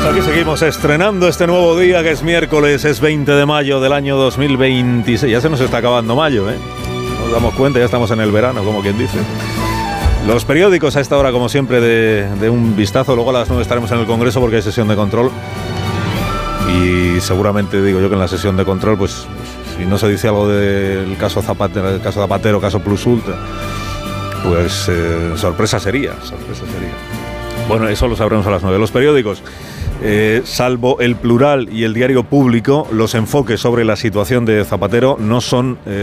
Aquí seguimos estrenando este nuevo día que es miércoles, es 20 de mayo del año 2026. Ya se nos está acabando mayo, ¿eh? Nos damos cuenta, ya estamos en el verano, como quien dice. Los periódicos a esta hora, como siempre, de un vistazo. Luego a las 9 estaremos en el Congreso porque hay sesión de control. Y seguramente, digo yo, que en la sesión de control, pues si no se dice algo del caso Zapatero, caso Plus Ultra, pues sorpresa sería. Bueno, eso lo sabremos a las 9. Los periódicos, salvo El Plural y el Diario Público, los enfoques sobre la situación de Zapatero no son